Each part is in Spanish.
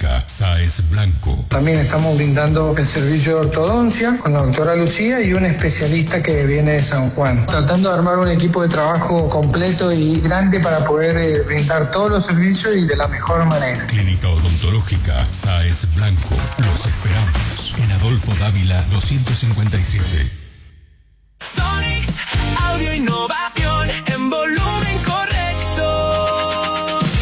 Odontológica Sáez Blanco. También estamos brindando el servicio de ortodoncia con la doctora Lucía y un especialista que viene de San Juan, tratando de armar un equipo de trabajo completo y grande para poder brindar todos los servicios y de la mejor manera. Clínica Odontológica Sáez Blanco. Los esperamos en Adolfo Dávila 257. Sonix, audio innovación en volumen correcto.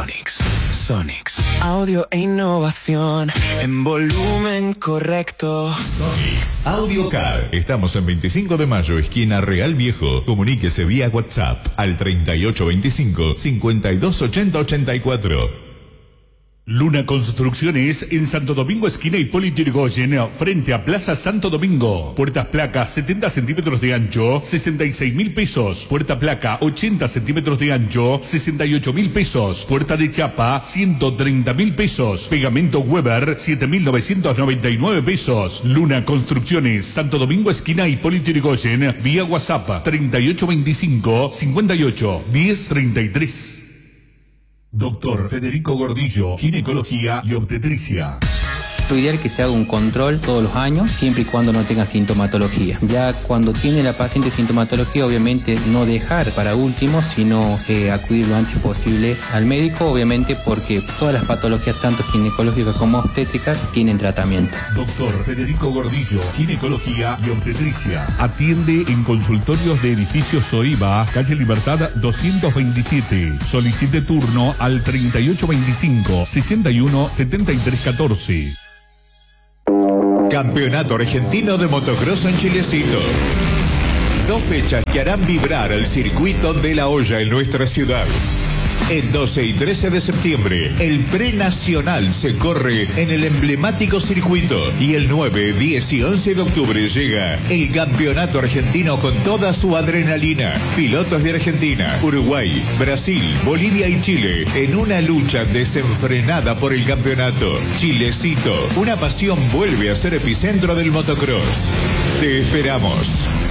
Sonix, audio e innovación en volumen correcto. Sonix Audio Car. Estamos en 25 de mayo, esquina Real Viejo. Comuníquese vía WhatsApp al 3825 5280 84. Luna Construcciones en Santo Domingo, esquina Hipólito Yrigoyen, frente a Plaza Santo Domingo. Puertas placa 70 centímetros de ancho, 66.000 pesos. Puerta placa 80 centímetros de ancho, 68.000 pesos. Puerta de chapa 130.000 pesos. Pegamento Weber 7.999 pesos. Luna Construcciones, Santo Domingo, esquina Hipólito Yrigoyen, vía WhatsApp 3825 58 1033. Doctor Federico Gordillo, ginecología y obstetricia. Lo ideal es que se haga un control todos los años, siempre y cuando no tenga sintomatología. Ya cuando tiene la paciente sintomatología, obviamente no dejar para último, sino acudir lo antes posible al médico, obviamente porque todas las patologías, tanto ginecológicas como obstétricas, tienen tratamiento. Doctor Federico Gordillo, ginecología y obstetricia. Atiende en consultorios de edificio Soiba, calle Libertad 227. Solicite turno al 3825 61 73 14. Campeonato Argentino de Motocross en Chilecito. 2 fechas que harán vibrar el circuito de La Hoya en nuestra ciudad. El 12 y 13 de septiembre, el prenacional se corre en el emblemático circuito. Y el 9, 10 y 11 de octubre llega el campeonato argentino con toda su adrenalina. Pilotos de Argentina, Uruguay, Brasil, Bolivia y Chile en una lucha desenfrenada por el campeonato. Chilecito, una pasión vuelve a ser epicentro del motocross. Te esperamos.